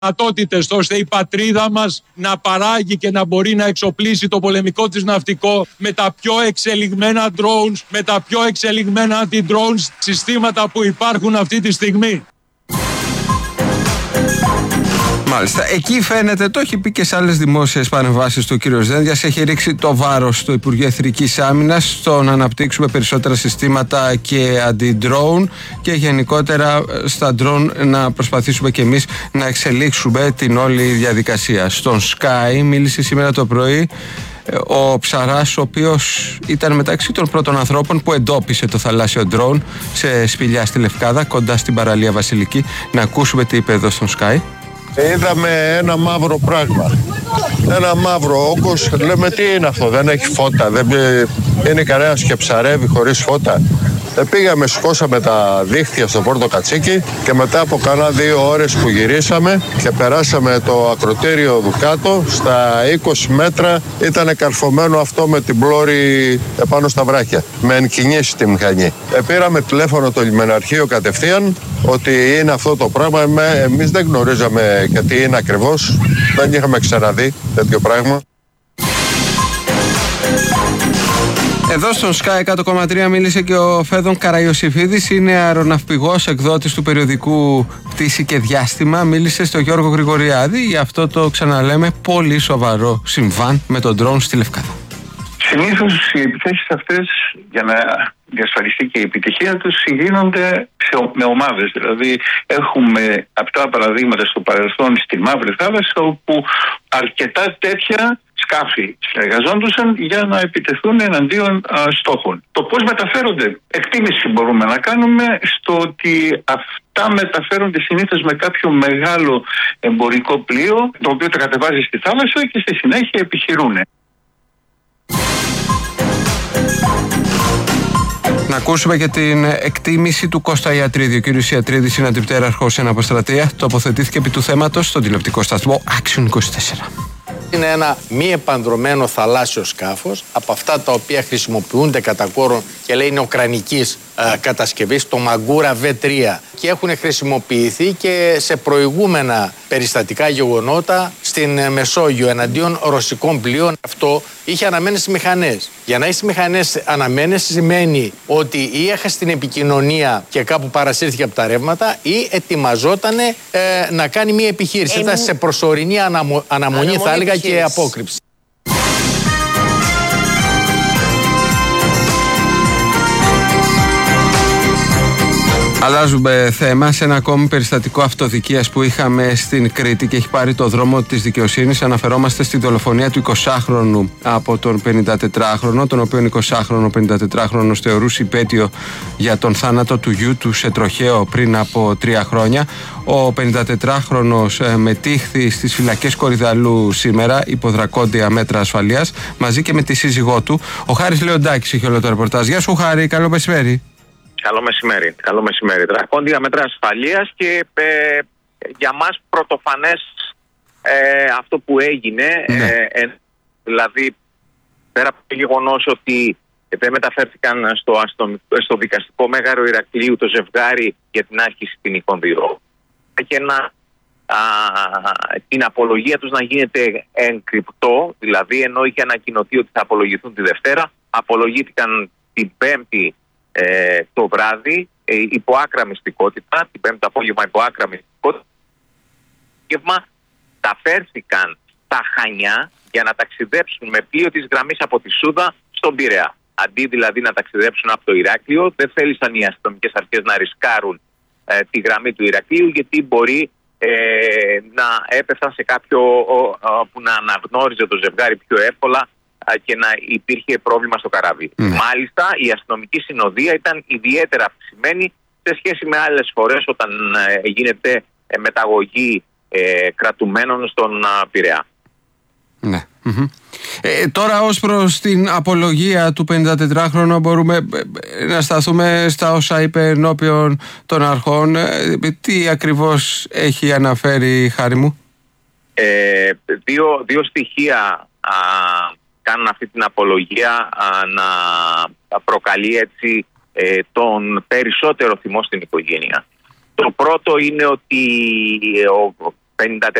δυνατότητες ώστε η πατρίδα μας να παράγει και να μπορεί να εξοπλίσει το πολεμικό της ναυτικό με τα πιο εξελιγμένα drones, με τα πιο εξελιγμένα anti-drones συστήματα που υπάρχουν αυτή τη στιγμή. Μάλιστα. Εκεί φαίνεται, το έχει πει και σε άλλες δημόσιες παρεμβάσεις του κ. Δένδιας, έχει ρίξει το βάρος στο Υπουργείο Εθνικής Άμυνας στο να αναπτύξουμε περισσότερα συστήματα και αντι-drone και γενικότερα στα drone να προσπαθήσουμε και εμείς να εξελίξουμε την όλη διαδικασία. Στον Sky μίλησε σήμερα το πρωί ο Ψαράς, ο οποίος ήταν μεταξύ των πρώτων ανθρώπων που εντόπισε το θαλάσσιο drone σε σπηλιά στη Λευκάδα, κοντά στην παραλία Βασιλική. Να ακούσουμε τι είπε εδώ στον Sky. Είδαμε ένα μαύρο πράγμα. Ένα μαύρο όγκος. Λέμε τι είναι αυτό, δεν έχει φώτα, δεν είναι κανένας και ψαρεύει χωρίς φώτα. Πήγαμε, σηκώσαμε τα δίχτυα στο Πόρτο Κατσίκι και μετά από κάνα 2 ώρες που γυρίσαμε και περάσαμε το ακροτήριο Δουκάτο, στα 20 μέτρα ήταν καρφωμένο αυτό με την πλώρη επάνω στα βράχια, με εγκινήσει τη μηχανή. Πήραμε τηλέφωνο το λιμεναρχείο κατευθείαν ότι είναι αυτό το πράγμα. Εμείς δεν γνωρίζαμε και τι είναι ακριβώς, δεν είχαμε ξαναδεί τέτοιο πράγμα. Εδώ στον Sky 100,3 μίλησε και ο Φέδων Καραϊωσήφιδης, είναι αεροναυπηγός, εκδότης του περιοδικού Πτήση και Διάστημα. Μίλησε στο Γιώργο Γρηγοριάδη για αυτό το, ξαναλέμε, πολύ σοβαρό συμβάν με τον ντρόουν στη Λευκάδα. Συνήθως οι επιθέσεις αυτές, για να διασφαλιστεί και η επιτυχία τους, γίνονται με ομάδες. Δηλαδή έχουμε αυτά παραδείγματα στο παρελθόν στη Μαύρη Θάλασσα, όπου αρκετά τέτοια σκάφη συνεργαζόντουσαν για να επιτεθούν εναντίον στόχων. Το πώς μεταφέρονται, εκτίμηση μπορούμε να κάνουμε στο ότι αυτά μεταφέρονται συνήθως με κάποιο μεγάλο εμπορικό πλοίο, το οποίο τα κατεβάζει στη θάλασσα και στη συνέχεια επιχειρούν. Να ακούσουμε και την εκτίμηση του Κώστα Ιατρίδη. Ο κ. Ιατρίδης είναι αντιπτέραρχος σε αποστρατεία. Τοποθετήθηκε επί του θέματος στον τηλεοπτικό σταθμό Action 24. Είναι ένα μη επανδρωμένο θαλάσσιο σκάφος, από αυτά τα οποία χρησιμοποιούνται κατά κόρον και λέει είναι ουκρανικής κατασκευής, το Μαγκούρα V3, και έχουν χρησιμοποιηθεί και σε προηγούμενα περιστατικά γεγονότα στην Μεσόγειο εναντίον ρωσικών πλοίων. Αυτό είχε αναμένες μηχανές. Για να έχει μηχανές αναμένες σημαίνει ότι ή έχασε την επικοινωνία και κάπου παρασύρθηκε από τα ρεύματα ή ετοιμαζόταν να κάνει μια επιχείρηση. Ήταν σε προσωρινή αναμονή θα έλεγα και απόκρυψη. Αλλάζουμε θέμα σε ένα ακόμη περιστατικό αυτοδικίας που είχαμε στην Κρήτη και έχει πάρει το δρόμο της δικαιοσύνης. Αναφερόμαστε στη δολοφονία του 20χρονου από τον 54χρονο, τον οποίον 20χρονο 54χρονος θεωρούσε υπέτειο για τον θάνατο του γιου του σε τροχαίο πριν από 3 χρόνια. Ο 54χρονος μετήχθη στις φυλακές Κορυδαλού σήμερα υπό δρακόντια μέτρα ασφαλείας μαζί και με τη σύζυγό του. Ο Χάρης Λεοντάκης έχει όλο το ρεπορτάζ. Γεια σου Χάρη, καλό μεσημέρι. Καλό μεσημέρι. Καλό μεσημέρι. Δρακόντια μέτρα ασφαλείας και για μας πρωτοφανές αυτό που έγινε. Ναι. Δηλαδή, πέρα από το γεγονός ότι δεν μεταφέρθηκαν στο δικαστικό μέγαρο Ηρακλείου το ζευγάρι για την άσκηση ποινικών δειρών και την απολογία τους να γίνεται εγκρυπτό, δηλαδή ενώ είχε ανακοινωθεί ότι θα απολογηθούν τη Δευτέρα, απολογήθηκαν την Πέμπτη το βράδυ υπό άκρα μυστικότητα, την Πέμπτη απόγευμα υπό άκρα μυστικότητα. Ταφέρθηκαν στα Χανιά για να ταξιδέψουν με πλοίο της γραμμής από τη Σούδα στον Πειραιά. Αντί δηλαδή να ταξιδέψουν από το Ηράκλειο, δεν θέλησαν οι αστυνομικές αρχές να ρισκάρουν τη γραμμή του Ηρακλείου, γιατί μπορεί να έπεφταν σε κάποιο που να αναγνώριζε το ζευγάρι πιο εύκολα και να υπήρχε πρόβλημα στο καράβι. Μάλιστα, η αστυνομική συνοδεία ήταν ιδιαίτερα αυξημένη σε σχέση με άλλες φορές όταν γίνεται μεταγωγή κρατουμένων στον Πειραιά. Ναι. Τώρα ως προς την απολογία του 54χρονου μπορούμε να σταθούμε στα όσα είπε ενώπιον των αρχών. Τι ακριβώς έχει αναφέρει, Χάρη μου? Δύο στοιχεία κάνουν αυτή την απολογία να προκαλεί έτσι τον περισσότερο θυμό στην οικογένεια. Το πρώτο είναι ότι ο 54